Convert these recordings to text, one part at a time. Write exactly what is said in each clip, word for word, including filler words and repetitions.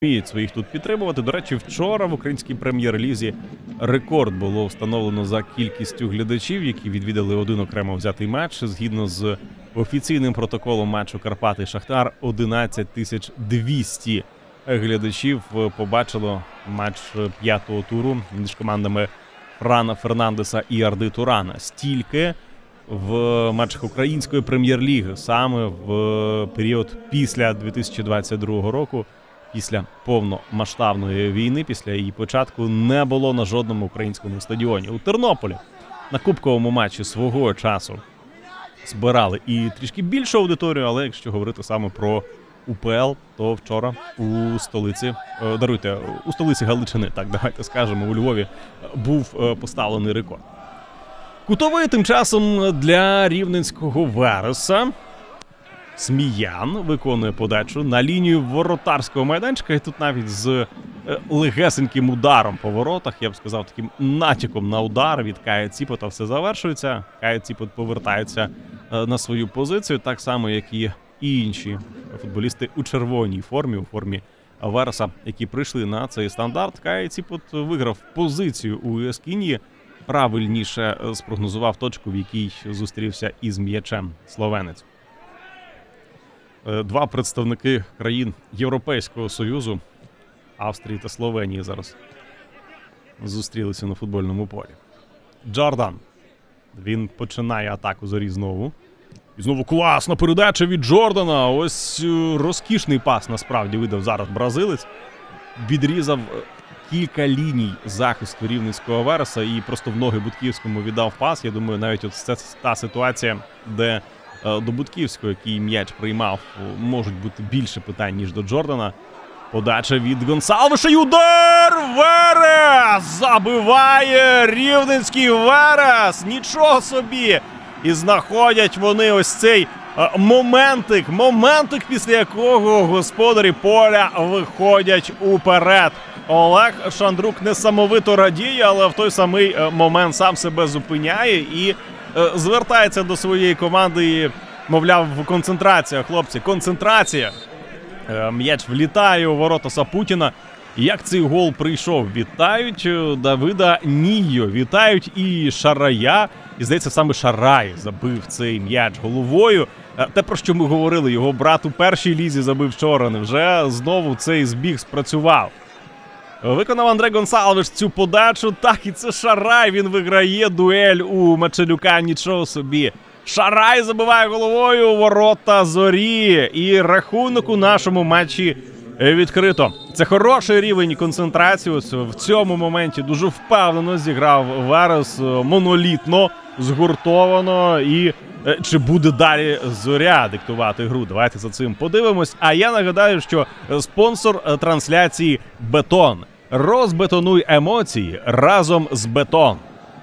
вміють своїх тут підтримувати. До речі, вчора в українській прем'єр-лізі рекорд було встановлено за кількістю глядачів, які відвідали один окремо взятий матч. Згідно з офіційним протоколом матчу Карпати-Шахтар, одинадцять тисяч двісті глядачів побачило матч п'ятого туру між командами Франа Фернандеса і Арди Турана. Стільки в матчах української прем'єр-ліги саме в період після дві тисячі двадцять другого року, після повномасштабної війни, після її початку, не було на жодному українському стадіоні. У Тернополі на кубковому матчі свого часу збирали і трішки більшу аудиторію, але якщо говорити саме про УПЛ, то вчора у столиці, даруйте, у столиці Галичини, так давайте скажемо, у Львові був поставлений рекорд. Кутовий тим часом для рівненського Вереса. Сміян виконує подачу на лінію воротарського майданчика, і тут навіть з легесеньким ударом по воротах, я б сказав, таким натяком на удар від Кая Ціпота все завершується. Кая Ціпот повертається на свою позицію, так само, як і інші футболісти у червоній формі, у формі Вереса, які прийшли на цей стандарт. Кая Ціпот виграв позицію у Ескінії, правильніше спрогнозував точку, в якій зустрівся із м'ячем словенець. Два представники країн Європейського Союзу, Австрії та Словенії, зараз зустрілися на футбольному полі. Джордан. Він починає атаку Зорі знову. І знову класна передача від Джордана. Ось розкішний пас насправді видав зараз бразилець. Відрізав кілька ліній захисту рівненського Вереса і просто в ноги Будківському віддав пас. Я думаю, навіть от це та ситуація, де до Будківського, який м'яч приймав, можуть бути більше питань, ніж до Джордана. Подача від Гонсалвеша і удар! Верес! Забиває рівненський Верес! Нічого собі! І знаходять вони ось цей моментик, моментик, після якого господарі поля виходять уперед. Олег Шандрук несамовито радіє, але в той самий момент сам себе зупиняє і звертається до своєї команди і, мовляв, концентрація, хлопці, концентрація. М'яч влітає у ворота Сапутіна. Як цей гол прийшов? Вітають Давида Нійо, вітають і Шарая. І, здається, саме Шарай забив цей м'яч головою. Те, про що ми говорили, його брат у першій лізі забив вчора. Невже знову цей збіг спрацював? Виконав Андре Гонсалвеш цю подачу. Так, і це Шарай. Він виграє дуель у Мачелюка. Нічого собі. Шарай забиває головою у ворота Зорі. І рахунок у нашому матчі відкрито. Це хороший рівень концентрації. Ось в цьому моменті дуже впевнено зіграв Верес, монолітно, згуртовано. І чи буде далі Зоря диктувати гру? Давайте за цим подивимось. А я нагадаю, що спонсор трансляції «Бетон». Розбетонуй емоції разом з «Бетон».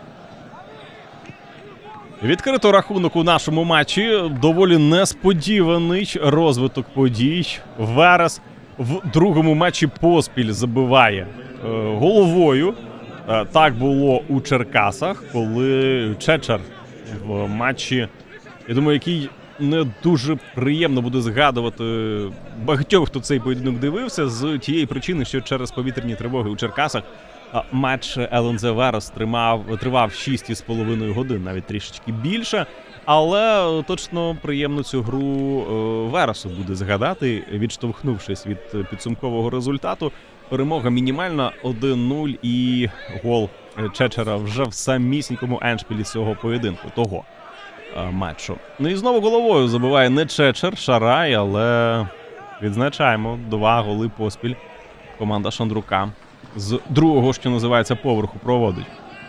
Відкрито рахунок у нашому матчі. Доволі несподіваний розвиток подій. Верес в другому матчі поспіль забиває е, головою. Е, так було у Черкасах, коли Чечер в матчі, я думаю, який не дуже приємно буде згадувати багатьох, хто цей поєдинок дивився, з тієї причини, що через повітряні тривоги у Черкасах матч ел ен зет Верес тримав, тривав шість із половиною годин, навіть трішечки більше. Але точно приємно цю гру Вересу буде згадати, відштовхнувшись від підсумкового результату. Перемога мінімальна один нуль і гол Чечера вже в самісінькому еншпілі цього поєдинку, того матчу. Ну і знову головою забиває не Чечер, Шарай, але відзначаємо два голи поспіль. Команда Шандрука з другого, що називається, поверху проводить.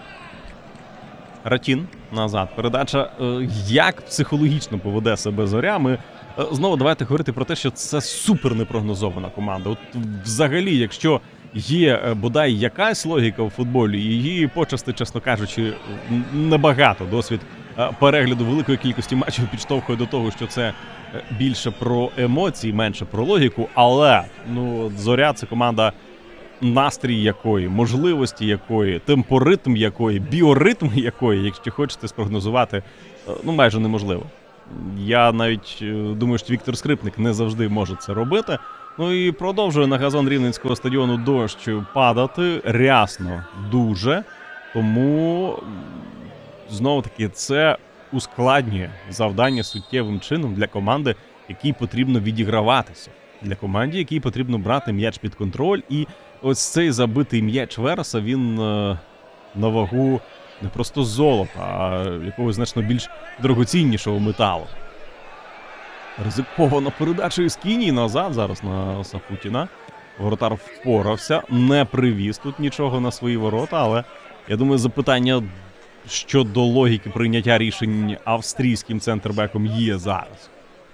Ратін назад. Передача. Як психологічно поведе себе Зоря? Ми знову давайте говорити про те, що це супер непрогнозована команда. От взагалі, якщо є бодай якась логіка у футболі, її почасти, чесно кажучи, небагато. Досвід перегляду великої кількості матчів підштовхує до того, що це більше про емоції, менше про логіку. Але ну, Зоря – це команда, настрій якої, можливості якої, темпоритм якої, біоритм якої, якщо хочете спрогнозувати, ну майже неможливо. Я навіть думаю, що Віктор Скрипник не завжди може це робити. Ну і продовжує на газон Рівненського стадіону дощ падати рясно дуже. Тому, знову-таки, це ускладнює завдання суттєвим чином для команди, якій потрібно відіграватися. Для команди, якій потрібно брати м'яч під контроль. І ось цей забитий м'яч Вереса, він е, на вагу не просто золота, а якогось значно більш дорогоціннішого металу. Ризикована передача із Кінії назад зараз на Сафутіна. Воротар впорався, не привіз тут нічого на свої ворота, але я думаю, запитання щодо логіки прийняття рішень австрійським центрбеком є зараз.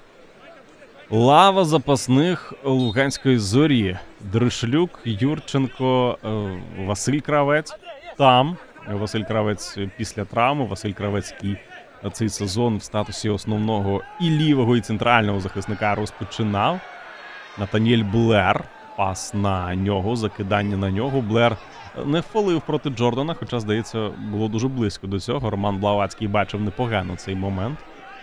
Лава запасних Луганської Зорі. Дришлюк, Юрченко, Василь Кравець. Там Василь Кравець після травми, Василь Кравець, який цей сезон в статусі основного і лівого, і центрального захисника розпочинав. Натаніель Блер. Пас на нього, закидання на нього. Блер не фолив проти Джордана, хоча, здається, було дуже близько до цього. Роман Блаватський бачив непогано цей момент.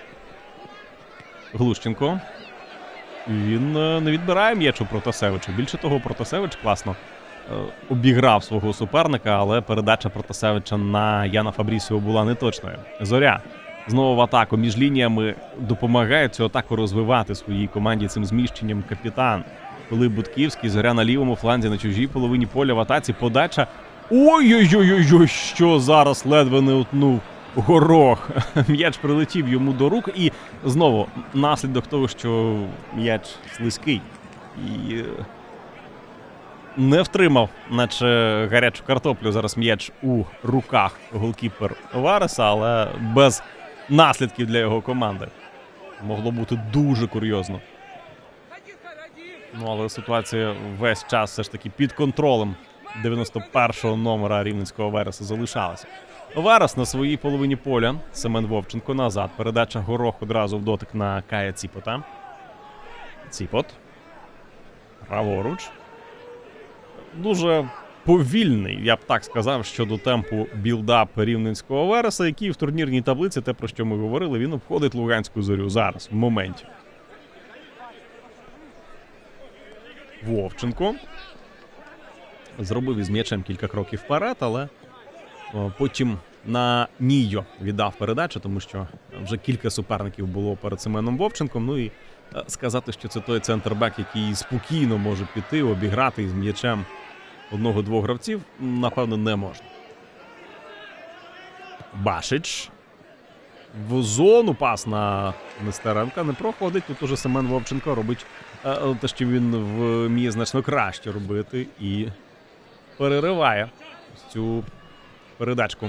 Глущенко. Він не відбирає м'яч у Протасевича. Більше того, Протасевич класно обіграв свого суперника, але передача Протасевича на Яна Фабрісіо була неточною. Зоря знову в атаку. Між лініями допомагає цю атаку розвивати своїй команді цим зміщенням капітан. Пилип Будківський, Зоря на лівому фланзі, на чужій половині поля в атаці. Подача. Ой-ой-ой-ой, що зараз ледве не утнув Горох. М'яч прилетів йому до рук і знову наслідок того, що м'яч слизький. І не втримав, наче гарячу картоплю зараз м'яч у руках голкіпер Вареса, але без наслідків для його команди. Могло бути дуже курйозно. Ну, але ситуація весь час все ж таки під контролем дев'яносто першого номера рівненського Вереса залишалася. Верес на своїй половині поля. Семен Вовченко назад. Передача Горох одразу в дотик на Кая Ціпота. Ціпот. Праворуч. Дуже повільний, я б так сказав, щодо темпу білдап рівненського Вереса, який в турнірній таблиці, те, про що ми говорили, він обходить Луганську Зорю зараз, в моменті. Вовченко зробив із м'ячем кілька кроків вперед, але потім на Нійо віддав передачу, тому що вже кілька суперників було перед Семеном Вовченком. Ну і сказати, що це той центрбек, який спокійно може піти, обіграти із м'ячем одного-двох гравців, напевно, не можна. Башич. В зону пас на Нестеренка не проходить. Тут уже Семен Вовченко робить те, що він вміє значно краще робити, і перериває цю передачку.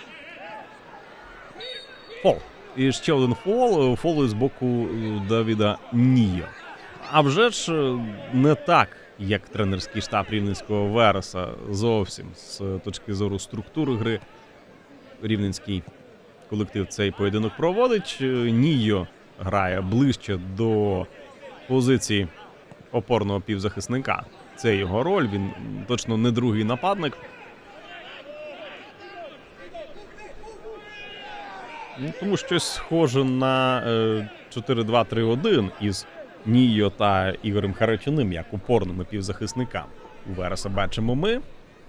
Фол. І ще один фол. Фол із боку Давіда Нійо. А вже ж не так, як тренерський штаб рівненського Вереса, зовсім з точки зору структури гри. Рівненський колектив цей поєдинок проводить. Нійо грає ближче до позиції опорного півзахисника. Це його роль, він точно не другий нападник. Ну, тому щось схоже на е, чотири два три один із Нійо та Ігорем Харитюним, як опорними півзахисниками. У Вереса бачимо ми.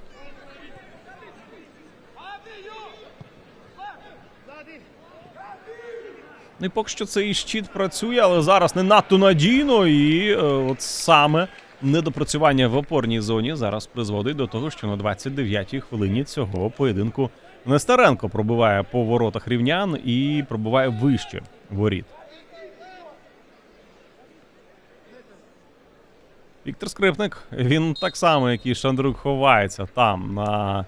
Ну і поки що цей щит працює, але зараз не надто надійно. І е, от саме недопрацювання в опорній зоні зараз призводить до того, що на двадцять дев'ятій хвилині цього поєдинку Нестеренко пробиває по воротах рівнян і пробиває вище воріт. Віктор Скрипник, він так само, як і Шандрук, ховається там на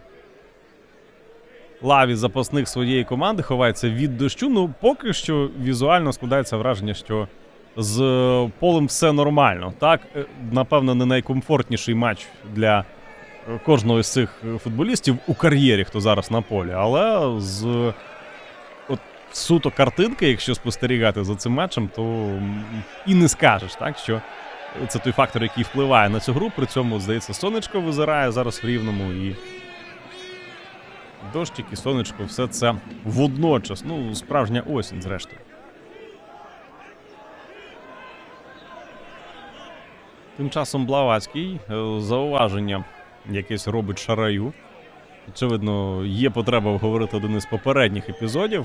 лаві запасних своєї команди, ховається від дощу. Ну, поки що візуально складається враження, що з полем все нормально. Так, напевно, не найкомфортніший матч для кожного з цих футболістів у кар'єрі, хто зараз на полі. Але з от, суто картинки, якщо спостерігати за цим матчем, то і не скажеш, так, що це той фактор, який впливає на цю гру. При цьому, здається, сонечко визирає зараз в Рівному, і дощик і сонечко, все це водночас. Ну, справжня осінь, зрештою. Тим часом Блаватський зауваження якесь робить Шараю. Очевидно, є потреба обговорити один із попередніх епізодів.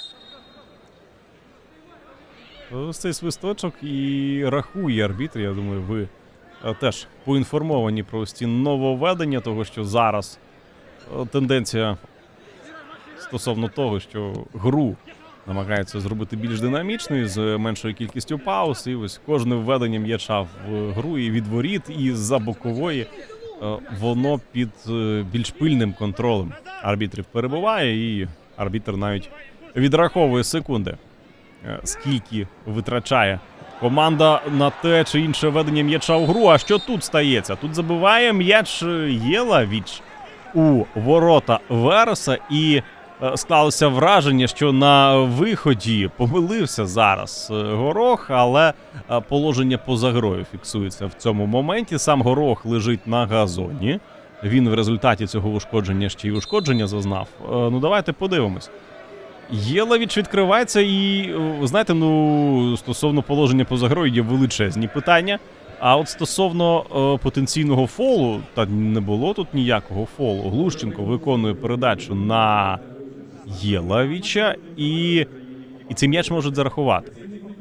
Ось цей свисточок і рахує арбітр. Я думаю, ви теж поінформовані про ці нововведення, того, що зараз тенденція стосовно того, що гру намагаються зробити більш динамічною, з меншою кількістю пауз. І ось кожне введення м'яча в гру і від воріт, і з-за бокової, воно під більш пильним контролем арбітрів перебуває, і арбітр навіть відраховує секунди, скільки витрачає команда на те чи інше введення м'яча у гру. А що тут стається? Тут забиває м'яч Єлавіч у ворота Вереса, і склалося враження, що на виході помилився зараз Горох, але положення поза грою фіксується в цьому моменті. Сам Горох лежить на газоні. Він в результаті цього ушкодження ще й ушкодження зазнав. Ну, давайте подивимось. Єлавіч відкривається і, знаєте, ну, стосовно положення поза грою є величезні питання. А от стосовно е, потенційного фолу, та не було тут ніякого фолу. Глущенко виконує передачу на Єлавіча, і, і цей м'яч можуть зарахувати.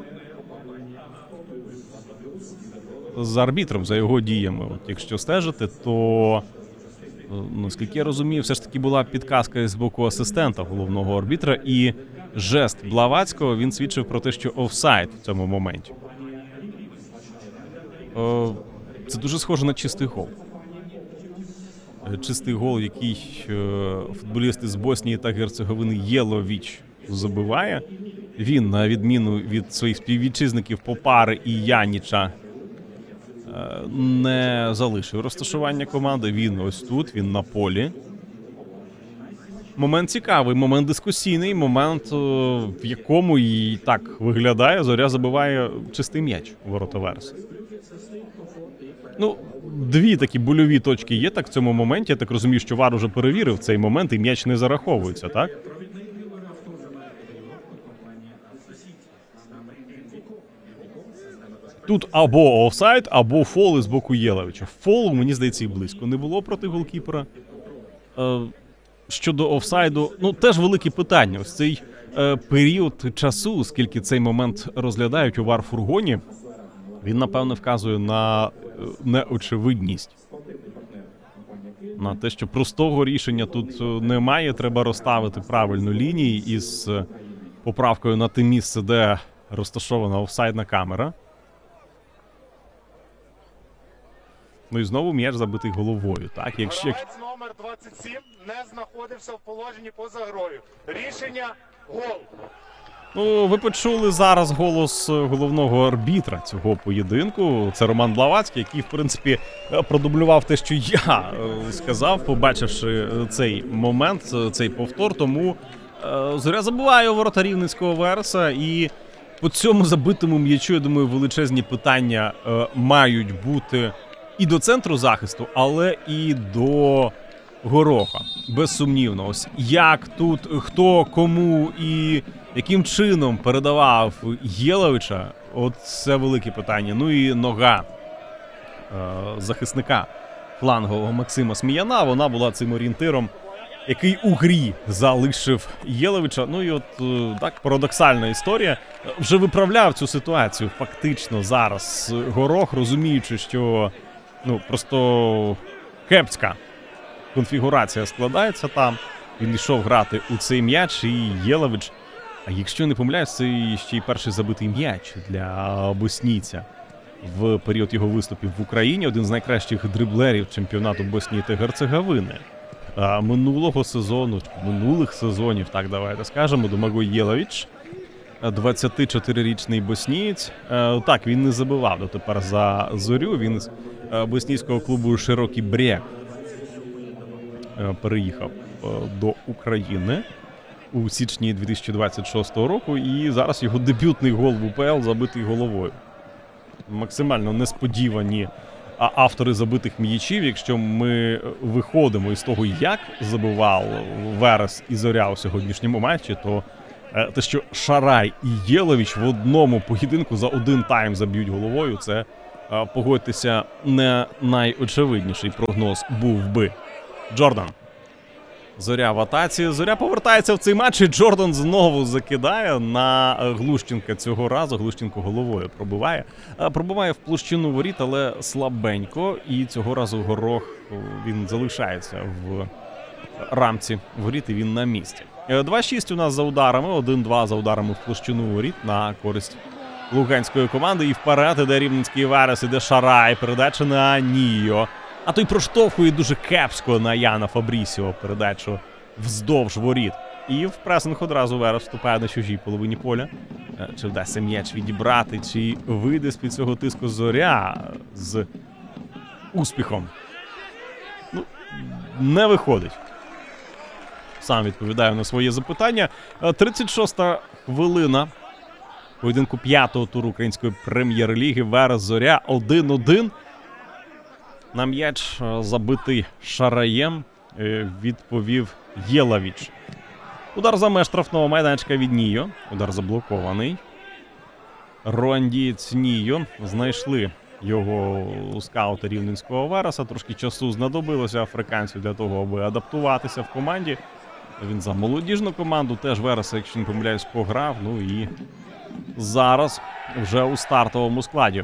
За арбітром, за його діями, от якщо стежити, то, наскільки я розумію, все ж таки була підказка з боку асистента головного арбітра, і жест Блаватського, він свідчив про те, що офсайд в цьому моменті. Це дуже схоже на чистий гол. Чистий гол, який футболіст із Боснії та Герцеговини Єловіч забиває. Він, на відміну від своїх співвітчизників Попари і Яніча, не залишив розташування команди. Він ось тут, він на полі. Момент цікавий, момент дискусійний, момент, в якому і так виглядає, Зоря забиває чистий м'яч у ворота Вереса. Ну, дві такі больові точки є так в цьому моменті. Я так розумію, що ВАР уже перевірив цей момент і м'яч не зараховується, так? Тут або офсайд, або фол із боку Єлавіча. Фолу, мені здається, і близько не було проти голкіпера. Е, щодо офсайду, ну, теж велике питання. Ось цей е, період часу, скільки цей момент розглядають у ВАР-фургоні, він, напевно, вказує на неочевидність. На те, що простого рішення тут немає, треба розставити правильну лінію із поправкою на те місце, де розташована офсайдна камера. Ну і знову м'яч забитий головою. Так, якщо... Гравець номер двадцять сім не знаходився в положенні поза грою. Рішення – гол. Ну, ви почули зараз голос головного арбітра цього поєдинку. Це Роман Блаватський, який, в принципі, продублював те, що я сказав, побачивши цей момент, цей повтор. Тому Зоря забиває у ворота Рівненського Вереса, і по цьому забитому м'ячу, я думаю, величезні питання мають бути і до центру захисту, але і до Гороха. Безсумнівно. Ось як тут, хто, кому і яким чином передавав Єлавіча, от це велике питання. Ну і нога е, захисника флангового Максима Сміяна, вона була цим орієнтиром, який у грі залишив Єлавіча. Ну і от е, так, парадоксальна історія. Вже виправляв цю ситуацію фактично зараз Горох, розуміючи, що ну просто кепська конфігурація складається там. Він йшов грати у цей м'яч, і Єлавіч, а якщо не помиляюсь, це ще й перший забитий м'яч для боснійця в період його виступів в Україні. Один з найкращих дриблерів чемпіонату Боснії та Герцеговини. А минулого сезону, минулих сезонів, так давайте скажемо, Домагой Єлавіч, двадцятичотирирічний боснієць. Так, він не забивав дотепер за Зорю, він з боснійського клубу Широкий Брег переїхав до України у січні дві тисячі двадцять шостого року, і зараз його дебютний гол в УПЛ забитий головою. Максимально несподівані автори забитих м'ячів. Якщо ми виходимо із того, як забивав Верес і Зоря у сьогоднішньому матчі, то те, що Шарай і Єлавіч в одному поєдинку за один тайм заб'ють головою, це е, погодьтеся, не найочевидніший прогноз був би. Джордан. Зоря в атаці. Зоря повертається в цей матч, і Джордан знову закидає на Глущенка цього разу. Глущенко головою пробиває. Пробиває в площину воріт, але слабенько. І цього разу Горох, він залишається в рамці воріт, і він на місці. два шість у нас за ударами, один-два за ударами в площину воріт на користь луганської команди. І вперед іде рівненський Верес, іде Шарай, передача на Нійо. А той проштовхує дуже кепсько на Яна Фабрісіо передачу вздовж воріт. І в пресинг одразу Верес вступає на чужій половині поля. Чи вдасться м'яч відібрати, чи вийде з-під цього тиску Зоря з успіхом? Ну, не виходить. Сам відповідаю на своє запитання. тридцять шоста хвилина поєдинку п'ятого туру української прем'єр-ліги. Верес Зоря один-один. На м'яч, забитий Шараєм, відповів Єлавіч. Удар за меж штрафного майданчика від Нійо. Удар заблокований. Руандієць Нійо. Знайшли його у скаута рівненського Вереса. Трошки часу знадобилося африканцю для того, аби адаптуватися в команді. Він за молодіжну команду теж Вереса, якщо не помиляюсь, пограв. Ну і зараз вже у стартовому складі.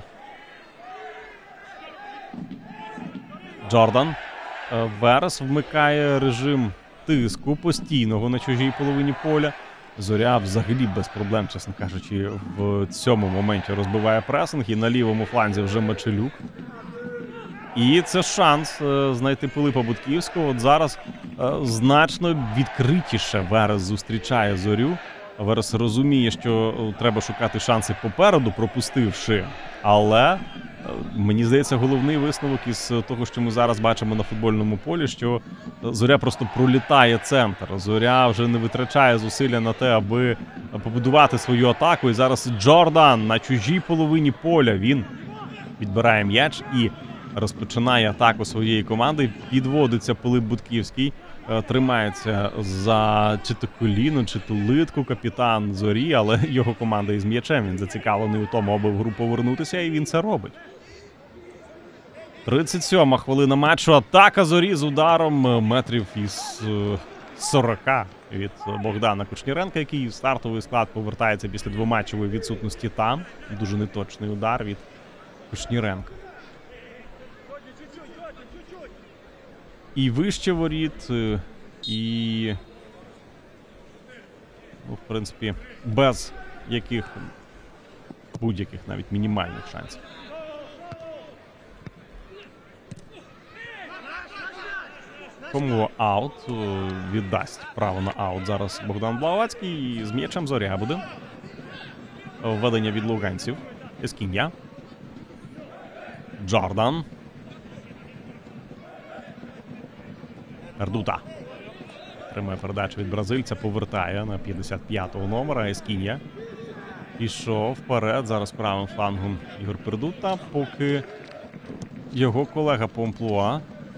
Джордан. Верес вмикає режим тиску постійного на чужій половині поля. Зоря взагалі без проблем, чесно кажучи, в цьому моменті розбиває пресинг. І на лівому фланзі вже Мачелюк. І це шанс знайти Пилипа Будківського. От зараз значно відкритіше Верес зустрічає Зорю. Верес розуміє, що треба шукати шанси попереду, пропустивши. Але мені здається, головний висновок із того, що ми зараз бачимо на футбольному полі, що Зоря просто пролітає центр. Зоря вже не витрачає зусилля на те, аби побудувати свою атаку. І зараз Джордан на чужій половині поля. Він відбирає м'яч і розпочинає атаку своєї команди. Підводиться Пилип Будківський. Тримається за чи то коліно, чи то литку капітан Зорі, але його команда із м'ячем. Він зацікавлений у тому, аби в гру повернутися, і він це робить. тридцять сьома хвилина матчу. Атака Зорі з ударом метрів із сорока від Богдана Кушніренка, який в стартовий склад повертається після двоматчевої відсутності там. Дуже неточний удар від Кушніренка. І вище воріт, і, ну, в принципі, без яких будь-яких навіть мінімальних шансів. Кому аут віддасть право на аут зараз Богдан Блавацький. І з м'ячем Зоря буде. Введення від луганців. Ескін'я. Джордан. Пердута. Тримає передачу від бразильця, повертає на п'ятдесят п'ятого номера. Ескін'я пішов вперед. Зараз правим флангом Ігор Пердута, поки його колега по амплуа.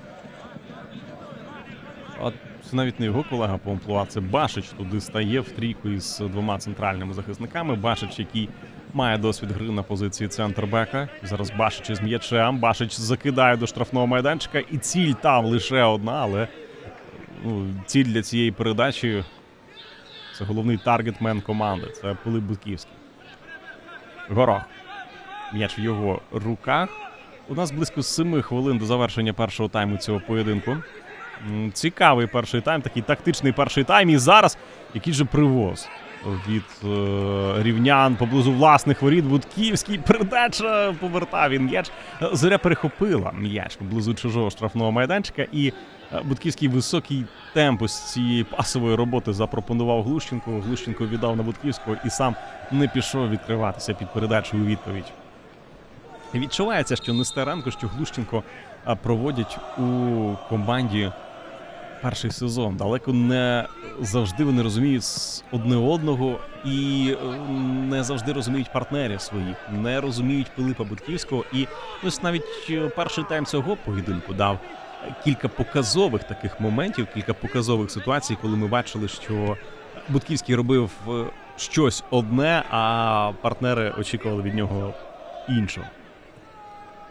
А це навіть не його колега по амплуа, це Башич туди стає в трійку із двома центральними захисниками. Башич, який має досвід гри на позиції центрбека. Зараз Башич із м'ячем. Башич закидає до штрафного майданчика. І ціль там лише одна, але ну, ціль для цієї передачі – це головний таргетмен команди. Це Пилип Будківський. Горох. М'яч в його руках. У нас близько семи хвилин до завершення першого тайму цього поєдинку. Цікавий перший тайм, такий тактичний перший тайм. І зараз який же привоз від е, рівнян поблизу власних воріт. Будківський, передача, повертав він м'яч. Зоря перехопила м'яч поблизу чужого штрафного майданчика. І е, Будківський високий темп ось цієї пасової роботи запропонував Глущенку. Глущенко віддав на Будківського і сам не пішов відкриватися під передачу у відповідь. Відчувається, що Нестеренко, що Глущенко проводять у команді перший сезон. Далеко не завжди вони розуміють одне одного і не завжди розуміють партнерів своїх, не розуміють Пилипа Будківського. І ось навіть перший тайм цього поєдинку дав кілька показових таких моментів, кілька показових ситуацій, коли ми бачили, що Будківський робив щось одне, а партнери очікували від нього іншого.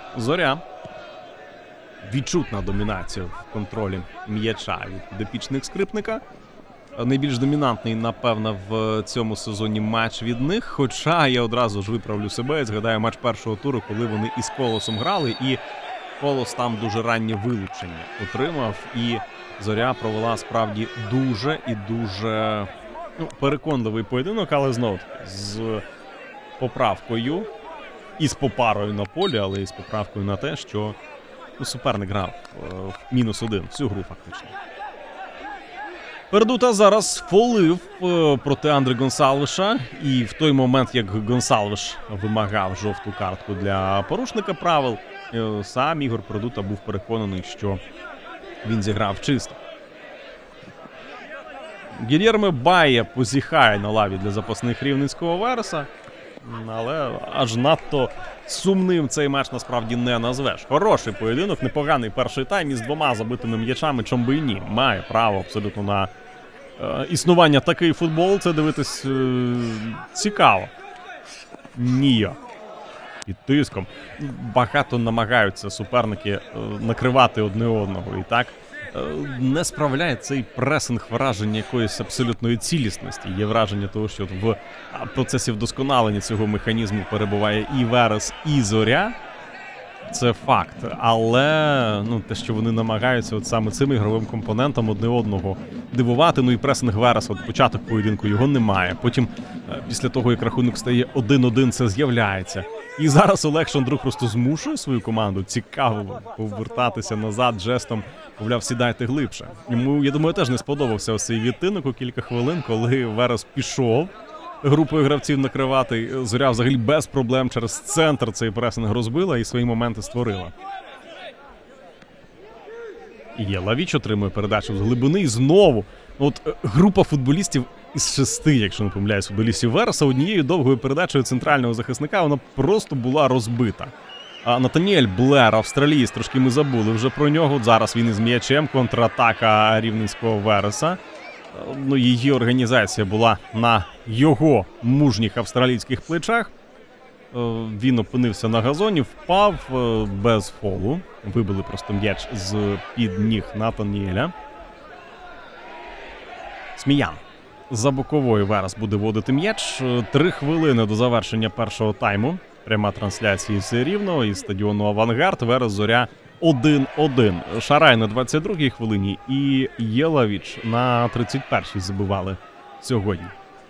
Зоря. Відчутна домінація в контролі м'яча від підопічних Скрипника. Найбільш домінантний, напевно, в цьому сезоні матч від них. Хоча я одразу ж виправлю себе і згадаю матч першого туру, коли вони із Колосом грали, і Колос там дуже раннє вилучення отримав. І Зоря провела справді дуже і дуже ну, переконливий поєдинок, але знову з поправкою. І з попарою на полі, але і з поправкою на те, що ну, суперник грав е, в мінус один всю гру фактично. Пердута зараз фолив е, проти Андре Гонсалвеша. І в той момент, як Гонсалвеш вимагав жовту картку для порушника правил, е, сам Ігор Пердута був переконаний, що він зіграв чисто. Гільєрме Бая позіхає на лаві для запасних Рівненського Вереса. Але аж надто сумним цей матч насправді не назвеш. Хороший поєдинок, непоганий перший тайм із двома забитими м'ячами, чом би і ні. Має право абсолютно на е, існування такий футбол. Це дивитись е, цікаво. Ніо. Під тиском. Багато намагаються суперники е, накривати одне одного. І так е, не справляє цей пресинг враження якоїсь абсолютної цілісності. Є враження того, що в процесі вдосконалення цього механізму перебуває і Верес, і Зоря. Це факт. Але ну, те, що вони намагаються от саме цим ігровим компонентом одне одного дивувати. Ну і пресинг Вереса, от початок поєдинку його немає. Потім, після того, як рахунок стає один-один, це з'являється. І зараз Олег Шандрук просто змушує свою команду цікаво повертатися назад жестом, мовляв, сідайте глибше. Йому, я думаю, теж не сподобався ось цей відтинок у кілька хвилин, коли Верес пішов групою гравців накривати. Зоря взагалі без проблем через центр цей пресинг розбила і свої моменти створила. І Єлавіч отримує передачу з глибини і знову. От група футболістів із шести, якщо не помиляюсь, футболістів Вереса, однією довгою передачею центрального захисника вона просто була розбита. А Натаніель Блер, австралієць, трошки ми забули вже про нього. Зараз він із м'ячем, контратака Рівненського Вереса. Ну, її організація була на його мужніх австралійських плечах. Він опинився на газоні, впав без фолу. Вибили просто м'яч з-під ніг Натаніеля. Сміян. За боковою Верес буде водити м'яч. Три хвилини до завершення першого тайму. Пряма трансляція з Рівного із стадіону Авангард. Верес Зоря один-один. Шарай на двадцять другій хвилині і Єлавіч на тридцять першій забивали сьогодні.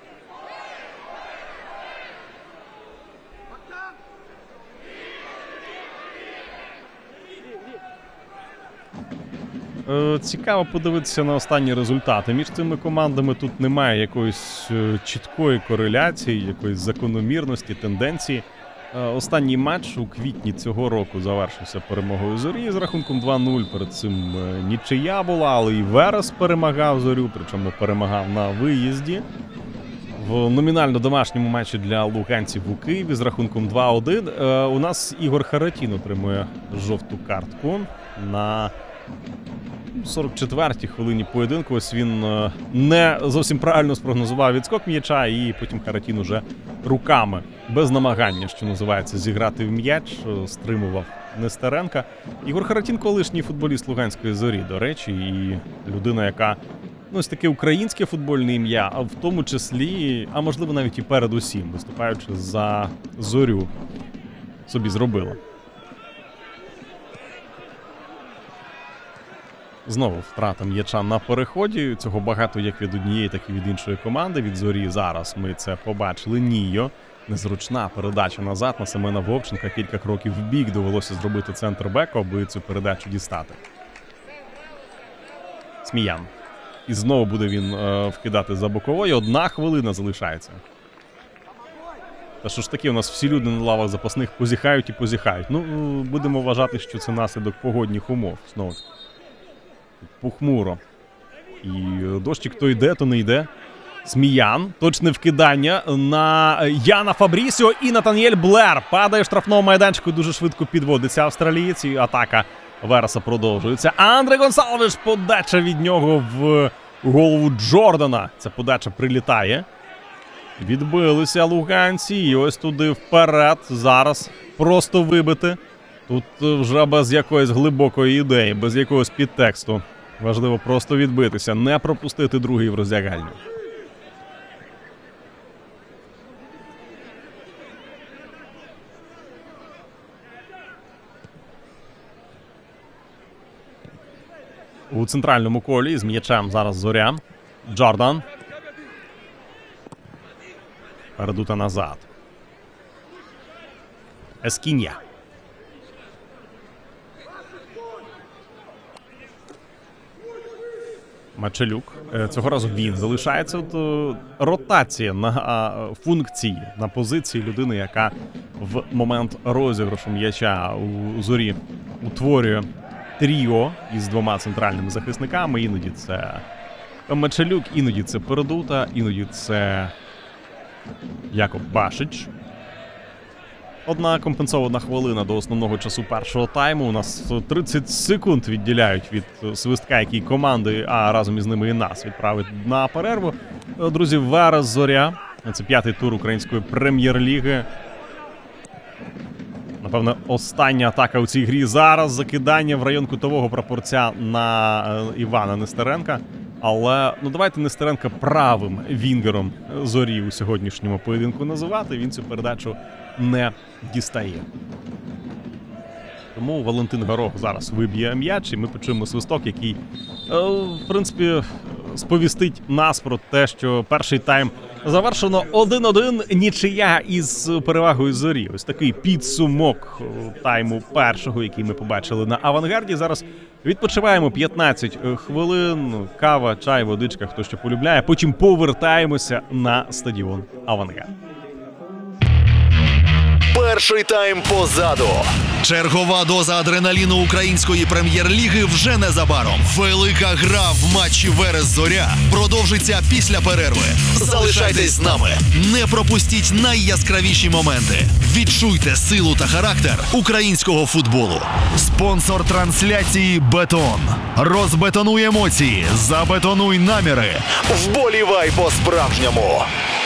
Цікаво подивитися на останні результати. Між цими командами тут немає якоїсь чіткої кореляції, якоїсь закономірності, тенденції. Останній матч у квітні цього року завершився перемогою Зорі з рахунком два нуль. Перед цим нічия була, але і Верес перемагав Зорю, причому перемагав на виїзді. В номінально домашньому матчі для луганців у Києві з рахунком два один у нас Ігор Харатін отримує жовту картку на сорок четвертій хвилині поєдинку. Ось він не зовсім правильно спрогнозував відскок м'яча, і потім Харатін уже руками, без намагання, що називається, зіграти в м'яч, стримував Нестеренка. Ігор Харатін – колишній футболіст Луганської Зорі, до речі, і людина, яка, ну, ось таке українське футбольне ім'я, а в тому числі, а можливо навіть і передусім, виступаючи за Зорю, собі зробила. Знову втрата м'яча на переході. Цього багато як від однієї, так і від іншої команди. Від Зорі зараз ми це побачили. Ніо. Незручна передача назад на Семена Вовченка. Кілька кроків в бік довелося зробити центр-беку, аби цю передачу дістати. Сміян. І знову буде він е, вкидати за боковою. Одна хвилина залишається. Та що ж таки, у нас всі люди на лавах запасних позіхають і позіхають. Ну, будемо вважати, що це наслідок погодних умов. Знову. Похмуро. І дощик то йде, то не йде. Сміян. Точне вкидання на Яна Фабрісіо. І Натаніель Блер падає в штрафному майданчику. Дуже швидко підводиться австралієць. І атака Вереса продовжується. Андре Гонсалвеш. Подача від нього в голову Джордана. Ця подача прилітає. Відбилися луганці. І ось туди вперед. Зараз просто вибити. Тут вже без якоїсь глибокої ідеї, без якогось підтексту. Важливо просто відбитися, не пропустити другий в роздягальню. У центральному колі з м'ячем зараз Зоря. Джордан. Передута назад. Ескінья. Мачелюк. Е, Цього разу він залишається. От, е, ротація на а, функції, на позиції людини, яка в момент розіграшу м'яча у Зорі утворює тріо із двома центральними захисниками. Іноді це Мачелюк, іноді це Передута, іноді це Якоб Башич. Одна компенсована хвилина до основного часу першого тайму. У нас тридцять секунд відділяють від свистка, який команди, а разом із ними і нас відправить на перерву. Друзі, Верес Зоря. Це п'ятий тур української прем'єр-ліги. Напевно, остання атака у цій грі. Зараз закидання в район кутового прапорця на Івана Нестеренка. Але, ну давайте Нестеренка правим вінгером Зорі у сьогоднішньому поєдинку називати. Він цю передачу не дістає. Тому Валентин Горох зараз виб'є м'яч, і ми почуємо свисток, який, в принципі, сповістить нас про те, що перший тайм завершено один-один, нічия із перевагою Зорі. Ось такий підсумок тайму першого, який ми побачили на Авангарді. Зараз відпочиваємо п'ятнадцять хвилин, кава, чай, водичка, хто що полюбляє. Потім повертаємося на стадіон Авангард. Перший тайм позаду. Чергова доза адреналіну української прем'єр-ліги вже незабаром. Велика гра в матчі Верес-Зоря продовжиться після перерви. Залишайтесь з нами. Не пропустіть найяскравіші моменти. Відчуйте силу та характер українського футболу. Спонсор трансляції «Бетон». Розбетонуй емоції, забетонуй наміри. Вболівай по-справжньому.